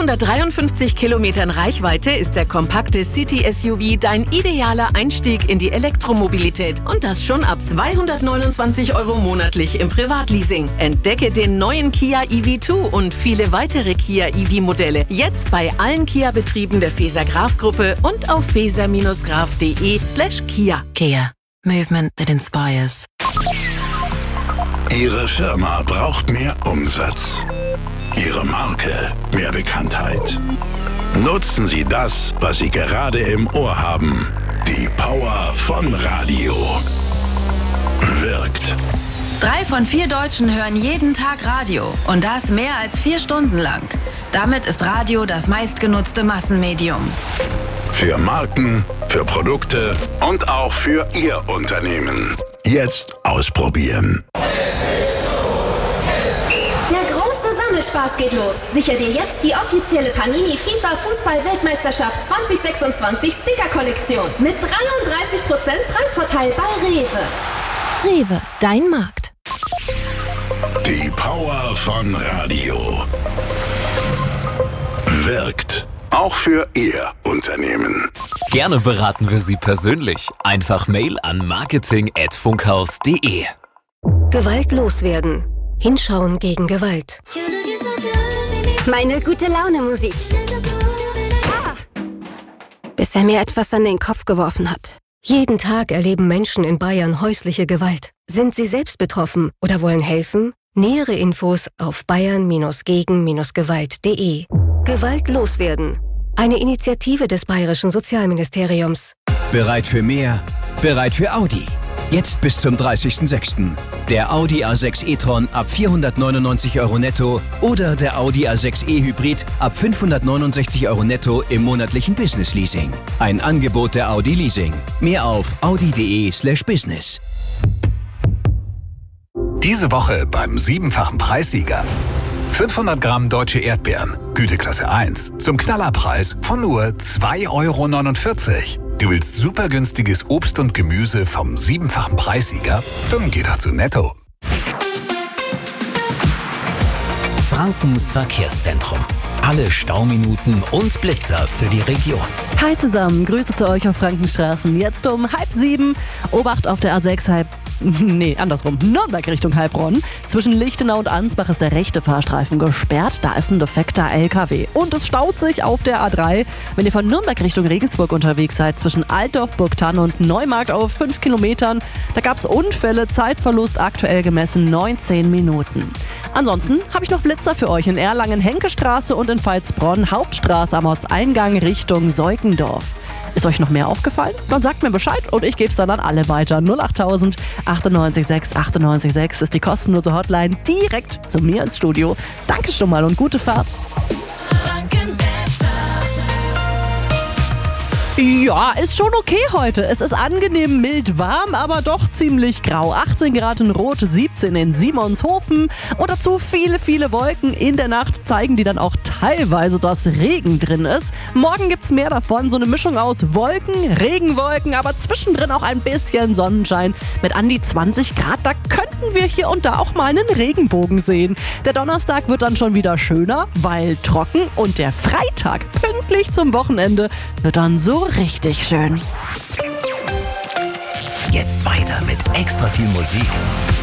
253 Kilometern Reichweite ist der kompakte City-SUV dein idealer Einstieg in die Elektromobilität. Und das schon ab 229 € monatlich im Privatleasing. Entdecke den neuen Kia EV2 und viele weitere Kia EV-Modelle jetzt bei allen Kia-Betrieben der Feser-Graf-Gruppe und auf feser-graf.de/Kia. Kia. Movement that inspires. Ihre Firma braucht mehr Umsatz. Ihre Marke mehr Bekanntheit. Nutzen Sie das, was Sie gerade im Ohr haben. Die Power von Radio. Wirkt. 3 von 4 Deutschen hören jeden Tag Radio. Und das mehr als 4 Stunden lang. Damit ist Radio das meistgenutzte Massenmedium. Für Marken, für Produkte und auch für Ihr Unternehmen. Jetzt ausprobieren. Spaß geht los. Sicher dir jetzt die offizielle Panini FIFA Fußball-Weltmeisterschaft 2026 Sticker-Kollektion mit 33% Preisvorteil bei Rewe. Rewe, dein Markt. Die Power von Radio. Wirkt. Auch für Ihr Unternehmen. Gerne beraten wir Sie persönlich. Einfach Mail an marketing@funkhaus.de. Gewalt loswerden. Hinschauen gegen Gewalt. Meine Gute-Laune-Musik. Bis er mir etwas an den Kopf geworfen hat. Jeden Tag erleben Menschen in Bayern häusliche Gewalt. Sind Sie selbst betroffen oder wollen helfen? Nähere Infos auf bayern-gegen-gewalt.de. Gewalt loswerden. Eine Initiative des Bayerischen Sozialministeriums. Bereit für mehr? Bereit für Audi. Jetzt bis zum 30.06. Der Audi A6 e-tron ab 499 € netto oder der Audi A6 e-Hybrid ab 569 € netto im monatlichen Business-Leasing. Ein Angebot der Audi Leasing. Mehr auf audi.de/business. Diese Woche beim 7-fachen Preissieger. 500 Gramm deutsche Erdbeeren, Güteklasse 1, zum Knallerpreis von nur 2,49 €. Du willst super günstiges Obst und Gemüse vom 7-fachen Preissieger? Dann geh doch zu Netto. Frankens Verkehrszentrum. Alle Stauminuten und Blitzer für die Region. Hi zusammen, Grüße zu euch auf Frankenstraßen. Jetzt um 6:30. Obacht auf der A6 Nürnberg Richtung Heilbronn. Zwischen Lichtenau und Ansbach ist der rechte Fahrstreifen gesperrt. Da ist ein defekter LKW. Und es staut sich auf der A3. Wenn ihr von Nürnberg Richtung Regensburg unterwegs seid, zwischen Altdorf, Burgthann und Neumarkt auf 5 Kilometern, da gab es Unfälle, Zeitverlust aktuell gemessen 19 Minuten. Ansonsten habe ich noch Blitzer für euch in Erlangen, Henkestraße und in Veitsbronn, Hauptstraße am Ortseingang Richtung Seukendorf. Ist euch noch mehr aufgefallen? Dann sagt mir Bescheid und ich gebe es dann an alle weiter. 08000 98 6 98 6 ist die kostenlose Hotline direkt zu mir ins Studio. Danke schon mal und gute Fahrt. Ja, ist schon okay heute. Es ist angenehm mild warm, aber doch ziemlich grau. 18 Grad in Rot, 17 in Simonshofen und dazu viele, viele Wolken. In der Nacht zeigen die dann auch teilweise, dass Regen drin ist. Morgen gibt's mehr davon, so eine Mischung aus Wolken, Regenwolken, aber zwischendrin auch ein bisschen Sonnenschein. Mit an die 20 Grad, da könnten wir hier und da auch mal einen Regenbogen sehen. Der Donnerstag wird dann schon wieder schöner, weil trocken und der Freitag pünktlich zum Wochenende wird dann so richtig schön. Jetzt weiter mit extra viel Musik